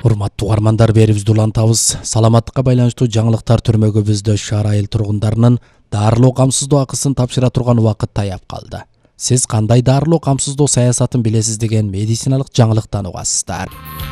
Урматтуу угармандар, берибизди улантабыз. Саламаттыкка байланыштуу жаңылыктар түрмөгүбүздө шаар айыл тургундарынын дарылоо камсыздоо акысын тапшыра турган убакыт таяп калды. Сиз кандай дарылоо камсыздоо саясатын билесиз деген медициналык жаңылыктан угасыздар.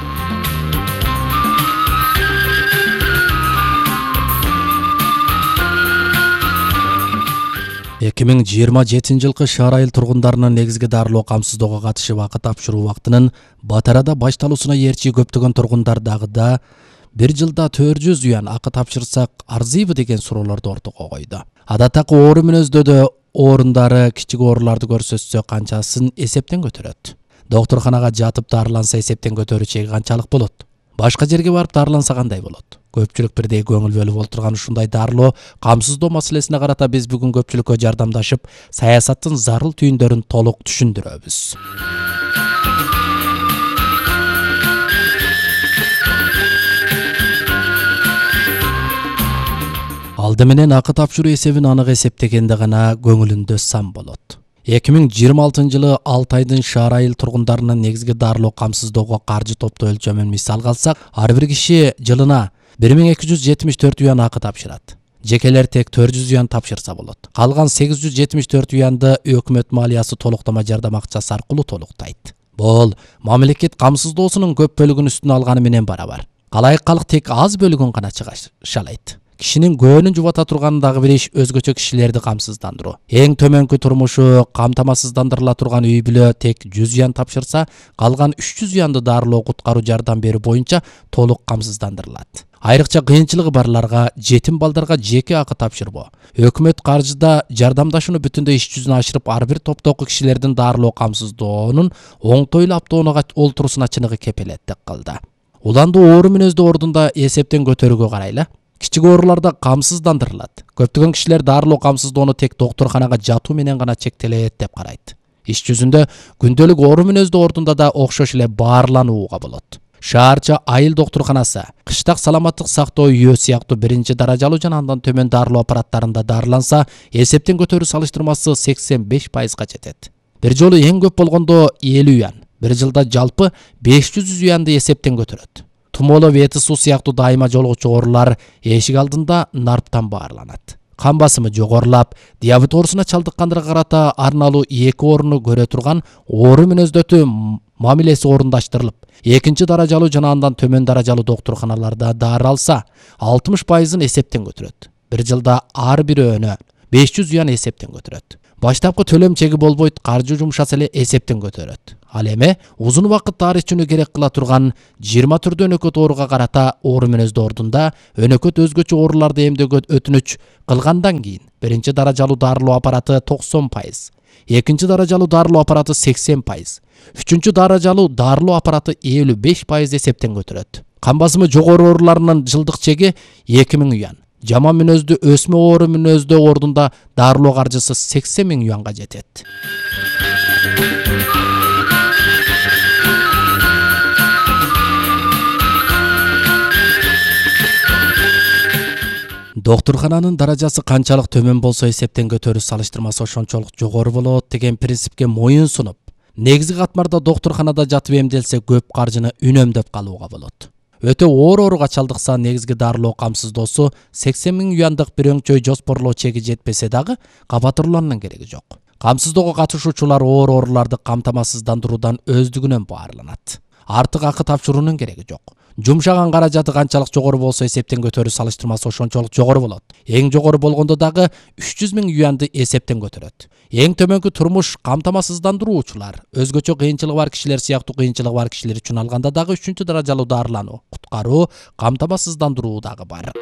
2027 жылкы шаар айыл тургундарынын негизги дарылоо камсыздоого катышып акы тапшыруу убактынын батарада башталуусуна ээрчи көптөгөн тургундар дагы бир жылда 400 юан акы тапшырсак арзыйбы деген суроолорду ортого койду. Адаттагы оору мүнөздө оорындары кичик ооруларды көрсөтсө канчасын эсептен көтөрөт? Доктурханага жатып дарыланса эсептен көтөрүү чеги канчалык болот? Башка жерге барып дарыланса кандай болот? Көпчүлүк бирдей көңүл бөлүп отурган ушундай дарылоо камсыздоо маселесине карата биз бүгүн көпчүлүккө жардамдашып, саясаттын зарыл түйүндөрүн толук түшүндүрөбүз. Алды менен акы тапшыруу эсебин анык эсептегенде гана көңүлүндө сан болот. 2026 жылы 6 айдын шаар айыл тургундарынын негизги дарылоо камсыздоого каржы топтоо өлчөмүн мисал алсак, ар бир киши жылына 1274 юан акы тапшырат. Жекелер тек 400 юан тапшырса болот. Калган 874 юанды өкмөт малиясы толуктама жардам акчасы аркылуу толуктайт. Бул мамлекет камсыздоосунун көп бөлүгүн үстүнө алганы менен барабар. Калайык калк тек аз бөлүгүн гана чыгашалайт. Кишинин көөнүн жубата турган дагы бир иш өзгөчө кишилерди камсыздандыруу. Эң төмөнкү турмушу камтамасыздандырыла турган үй бүлө тек 100 юан тапшырса, калган 300 юанды дарылоо куткаруу жардам берүү боюнча толук камсыздандырылат. Айрыкча кыйынчылыгы барларга, жетим балдарга жеке акы тапшырбоо. Өкмөт каржыда жардамдашууну бүтүндөй иш жүзүнө ашырып, ар бир топтогу кишилердин дарылоо камсыздоонун оңтойлуу аптоонага олтуруусуна чыныгы кепилеттик кылды. Уланды оору мүнөздүү ордунда эсептен көтөрүүгө карайлы. Кичик ооруларда камсыздандырылат. Көптөгөн кишилер дарылоо камсыздоону тек доктурханага жатуу менен гана чектелет деп карайт. Иш жүзүндө күндөлүк оору мүнөздүү ордунда да окшош эле баарланууга болот. Шаарча айыл доктурханасы, кыштак саламаттык сактоо үйөө сыяктуу биринчи даражалуу жана андан төмөн дарылоо аппараттарында дарыланса, эсептен көтөрүү салыштырмасы 85%га жетет. Бир жолу эң көп болгондо 50 юан, бир жылда жалпы 500 юанды эсептен көтөрөт. Тумооло, вети суу сыяктуу дайыма жолугучу оорулар эшик алдында нарптан баарланат. Кан басымы жогорулап, диабет оорусуна чалдыккандарга карата арналуу 2 орунду көрө турган оору мүнөздөтүү мамилеси орундаштырылып, экинчи даражалуу жана андан төмөн даражалуу доктурханаларда дары алса, 60%-ын эсептен көтөрөт. Бир жылда ар бир өөнө 500 юан эсептен көтөрөт. Баштапкы төлөм чеги болбойт, каржы жумшаса эле эсептен көтөрөт. Ал эми узун убакыт тарыхчыны керек кыла турган 20 түрдүү өнөкөт ооруга карата оору мүнөздүү ордунда өнөкөт өзгөчө ооруларды эмдөөгө өтүнүч кылгандан кийин биринчи даражалуу дарылоо аппараты 90%, экинчи даражалуу дарылоо аппараты 80%, үчүнчү даражалуу дарылоо аппараты 55% эсептен көтөрөт. Кан басымы жогору ооруларынын жылдык чеги 2000 юан. Жаман мүнөздүү өсмө оору мүнөздүү ордунда дарылоо каржысы 80 000 юанга жетет. Доктурхананын даражасы канчалык төмөн болсо эсептен көтөрүү салыштырмасы ошончолук жогору болот деген принципке моюн сунуп, негизги катмарда доктурханада жатып эмделсе көп каржыны үнөмдөп калууга болот. Өтө оор ооруга чалдыкса негизги дарылоо камсыздоосу 80 000 юандык бир өңчөй жоспорлоо чеги жетпесе дагы кабатырлоонун кереги жок. Камсыздоого катышуучулар оор ооруларды камтамасыздандыруудан өздүгүнөн баарланат. Артык акы тапшыруунун кереги жок. Жумшаган каражаты канчалык жогору болсо эсептен көтөрүү салыштырмасы ошончолук жогору болот. Эң жогору болгондо дагы 300 000 юанды эсептен көтөрөт. Эң төмөнкү турмуш камтамасыздандыруучулар, өзгөчө кыйынчылыгы бар кишилер сыяктуу кыйынчылыгы бар кишилер үчүн алганда дагы 3-даражалуу дарылануу, куткаруу, камтамасыздандыруу дагы бар.